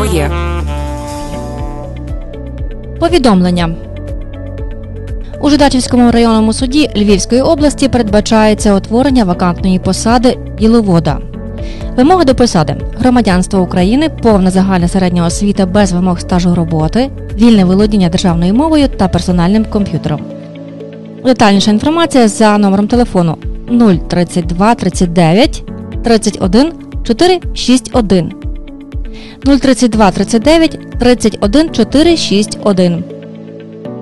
своє. Повідомлення. У Жидачівському районному суді Львівської області передбачається утворення вакантної посади діловода. Вимоги до посади: громадянство України, повна загальна середня освіта без вимог стажу роботи, вільне володіння державною мовою та персональним комп'ютером. Детальніша інформація за номером телефону 032 39 31 461. 032 39 31 461.